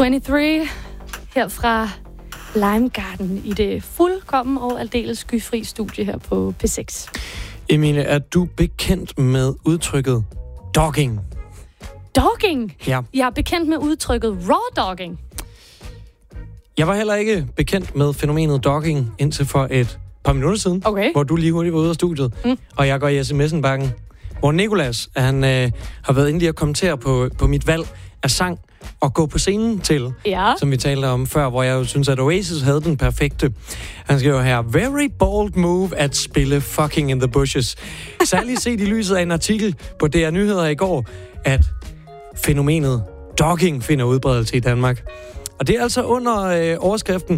23 her fra Lime Garden i det fuldkommen og aldeles skyfri studie her på P6. Emilie, er du bekendt med udtrykket dogging? Dogging? Ja. Jeg er bekendt med udtrykket raw dogging. Jeg var heller ikke bekendt med fænomenet dogging indtil for et par minutter siden, hvor du lige hurtigt var ude af studiet, og jeg går i sms'en-bakken, hvor Nicolas, han har været inde lige at kommentere på mit valg af sang og gå på scenen til, som vi talte om før, hvor jeg jo synes, at Oasis havde den perfekte. Han skriver her, very bold move at spille Fucking in the Bushes. Særligt set i lyset af en artikel på DR Nyheder i går, at fænomenet dogging finder udbredelse i Danmark. Og det er altså under overskriften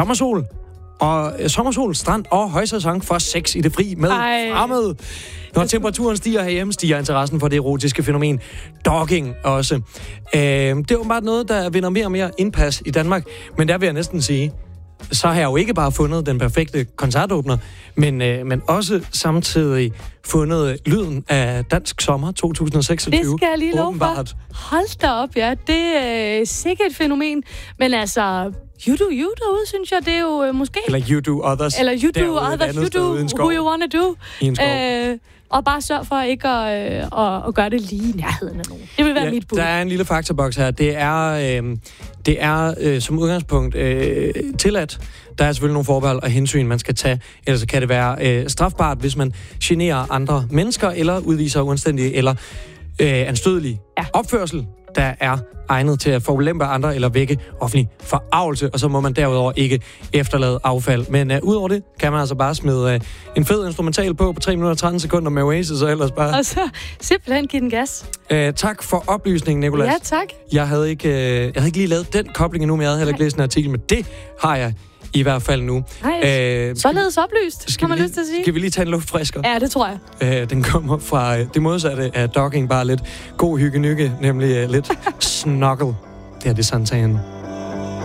Sommersol, strand og højsæson for sex i det fri med fremmede. Når temperaturen stiger herhjemme, stiger interessen for det erotiske fænomen dogging også. Det er jo bare noget, der vinder mere og mere indpas i Danmark. Men der vil jeg næsten sige, så har jeg jo ikke bare fundet den perfekte koncertåbner, men også samtidig fundet lyden af Dansk Sommer 2026. Det skal jeg lige love for. Hold da op, ja. Det er sikkert et fænomen. Men altså, you do you derude, synes jeg, det er jo måske... Eller you do others. Eller you do others, you do who you wanna do. I en skov. Og bare sørg for ikke at gøre det lige i nærheden af nogen. Det vil være mit bud. Der er en lille faktorboks her. Det er som udgangspunkt tilladt. Der er selvfølgelig nogle forbehold og hensyn, man skal tage. Ellers kan det være strafbart, hvis man generer andre mennesker, eller udviser uanstændig eller anstødelig opførsel, der er egnet til at forulempe andre eller vække offentlig forargelse, og så må man derudover ikke efterlade affald. Men udover det, kan man altså bare smide en fed instrumental på 3 minutter og 13 sekunder med Oasis, og ellers bare... Og så simpelthen give den gas. Tak for oplysningen, Nicolas. Ja, tak. Jeg havde ikke lige lavet den kobling endnu, men jeg havde heller ikke læst en artikel, men det har jeg i hvert fald nu. Således oplyst, kan man lyst til at sige. Skal vi lige tage en luftfrisker? Ja, det tror jeg. Den kommer fra det modsatte af dogging, bare lidt god hygge-nykke, nemlig lidt snuggle. Det er det Santan.